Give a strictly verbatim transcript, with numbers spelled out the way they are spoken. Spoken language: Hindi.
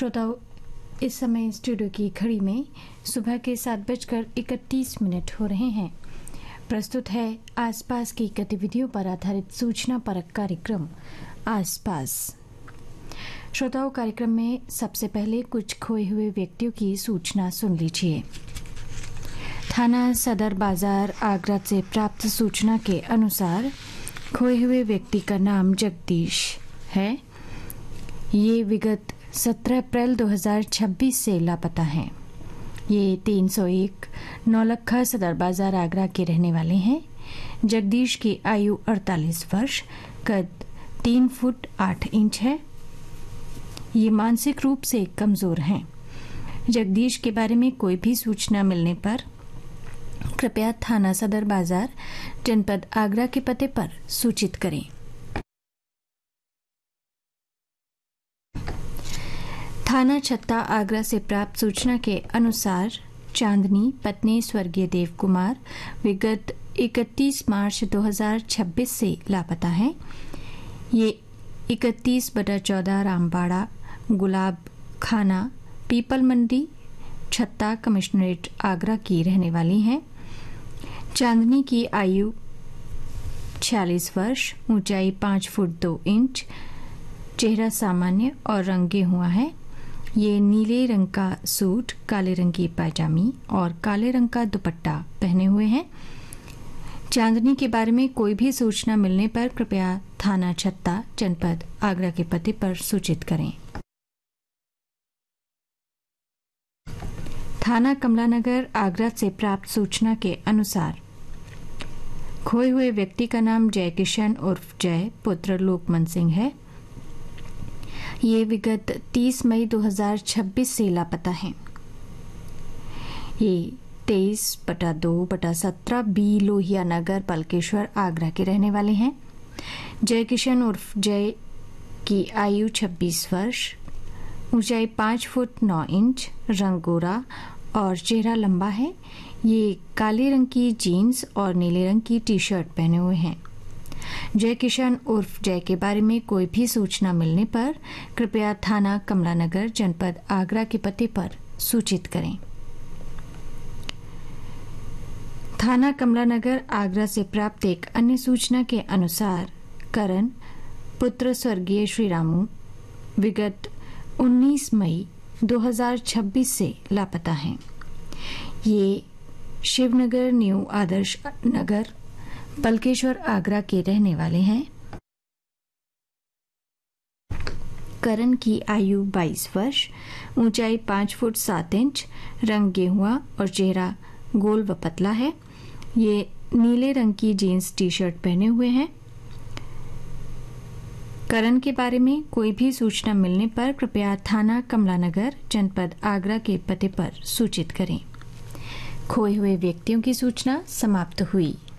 श्रोताओं, इस समय स्टूडियो की घड़ी में सुबह के सात बजकर इकतीस मिनट हो रहे हैं। प्रस्तुत है आसपास की गतिविधियों पर आधारित सूचना परक कार्यक्रम आसपास। श्रोताओं, कार्यक्रम में सबसे पहले कुछ खोए हुए व्यक्तियों की सूचना सुन लीजिए। थाना सदर बाजार आगरा से प्राप्त सूचना के अनुसार खोए हुए व्यक्ति का नाम जगदीश है। ये विगत सत्रह अप्रैल दो हज़ार छब्बीस से लापता हैं। ये तीन सौ एक नौलखा सदर बाजार आगरा के रहने वाले हैं। जगदीश की आयु अड़तालीस वर्ष, कद तीन फुट आठ इंच है। ये मानसिक रूप से कमजोर हैं। जगदीश के बारे में कोई भी सूचना मिलने पर कृपया थाना सदर बाजार जनपद आगरा के पते पर सूचित करें। थाना छत्ता आगरा से प्राप्त सूचना के अनुसार चांदनी पत्नी स्वर्गीय देव कुमार विगत इकतीस मार्च दो हज़ार छब्बीस से लापता है। ये इकतीस बटा चौदह रामबाड़ा गुलाब खाना पीपल मंडी छत्ता कमिश्नरेट आगरा की रहने वाली हैं। चांदनी की आयु छियालीस वर्ष, ऊंचाई पाँच फुट दो इंच, चेहरा सामान्य और रंगे हुआ है। ये नीले रंग का सूट, काले रंग की पायजामी और काले रंग का दुपट्टा पहने हुए हैं। चांदनी के बारे में कोई भी सूचना मिलने पर कृपया थाना छत्ता जनपद आगरा के पते पर सूचित करें। थाना कमलानगर आगरा से प्राप्त सूचना के अनुसार खोए हुए व्यक्ति का नाम जय किशन उर्फ जय पुत्र लोकमन सिंह है। ये विगत तीस मई दो हज़ार छब्बीस से लापता हैं। ये तेईस बटा दो बटा सत्रह बी लोहिया नगर बल्केश्वर आगरा के रहने वाले हैं। जय किशन उर्फ जय की आयु छब्बीस वर्ष, ऊंचाई पाँच फुट नौ इंच, रंग गोरा और चेहरा लंबा है। ये काले रंग की जीन्स और नीले रंग की टी शर्ट पहने हुए हैं। जय किशन उर्फ जय के बारे में कोई भी सूचना मिलने पर कृपया थाना कमलानगर जनपद आगरा के पते पर सूचित करें। थाना कमलानगर आगरा से प्राप्त एक अन्य सूचना के अनुसार करण पुत्र स्वर्गीय श्री रामू विगत उन्नीस मई दो हज़ार छब्बीस से लापता हैं। ये शिवनगर न्यू आदर्श नगर बल्केश्वर आगरा के रहने वाले हैं। करण की आयु बाईस वर्ष, ऊंचाई पाँच फुट सात इंच, रंग गेहुआ और चेहरा गोल व पतला है। ये नीले रंग की जीन्स टी शर्ट पहने हुए हैं। करण के बारे में कोई भी सूचना मिलने पर कृपया थाना कमलानगर जनपद आगरा के पते पर सूचित करें। खोए हुए व्यक्तियों की सूचना समाप्त हुई।